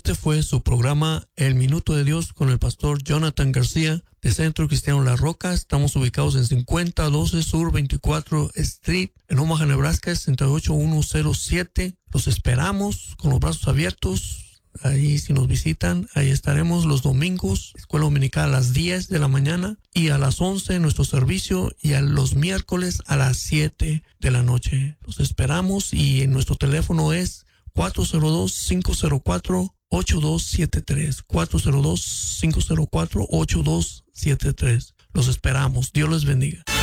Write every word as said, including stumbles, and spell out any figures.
Este fue su programa El Minuto de Dios con el pastor Jonathan García de Centro Cristiano La Roca. Estamos ubicados en cincuenta doce Sur veinticuatro Street en Omaha, Nebraska, sesenta y ocho mil ciento siete. Los esperamos con los brazos abiertos. Ahí si nos visitan, ahí estaremos los domingos, escuela dominical a las diez de la mañana y a las once nuestro servicio y a los miércoles a las siete de la noche. Los esperamos y nuestro teléfono es cuatro cero dos, cinco cero cuatro, ocho dos siete tres, cuatro cero dos, cinco cero cuatro, ocho dos siete tres. Los esperamos. Dios les bendiga.